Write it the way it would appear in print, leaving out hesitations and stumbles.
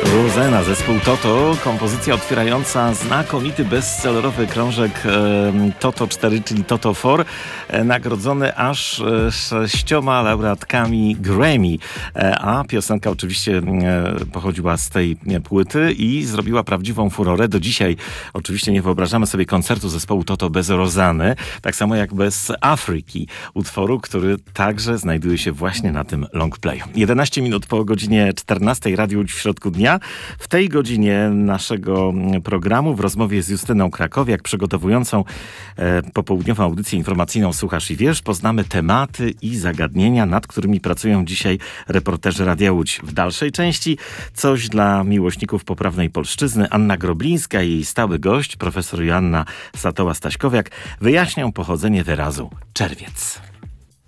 Rosanna, zespół Toto, kompozycja otwierająca znakomity bestsellerowy krążek Toto 4, czyli Toto 4, nagrodzony aż 6 laureatkami Grammy, a piosenka oczywiście pochodziła z tej płyty i zrobiła prawdziwą furorę. Do dzisiaj oczywiście nie wyobrażamy sobie koncertu zespołu Toto bez Rosanny, tak samo jak bez Afryki, utworu, który także znajduje się właśnie na tym longplayu. 11 minut po godzinie 14, Radio Łódź w środku dnia. W tej godzinie naszego programu w rozmowie z Justyną Krakowiak, przygotowującą popołudniową audycję informacyjną Słuchasz i Wiesz, poznamy tematy i zagadnienia, nad którymi pracują dzisiaj reporterzy Radia Łódź. W dalszej części coś dla miłośników poprawnej polszczyzny. Anna Groblińska i jej stały gość, profesor Joanna Satoła-Staśkowiak, wyjaśnią pochodzenie wyrazu czerwiec.